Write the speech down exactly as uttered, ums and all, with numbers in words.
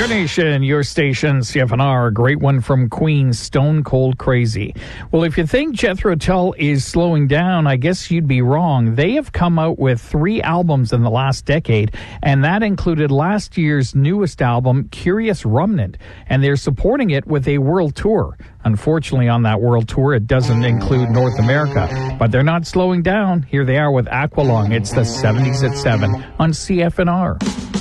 Your nation, your station, C F N R, a great one from Queen, Stone Cold Crazy. Well, if you think Jethro Tull is slowing down, I guess you'd be wrong. They have come out with three albums in the last decade, and that included last year's newest album, Curious Remnant, and they're supporting it with a world tour. Unfortunately, on that world tour, it doesn't include North America, but they're not slowing down. Here they are with Aqualung. It's the seventies at seven on C F N R.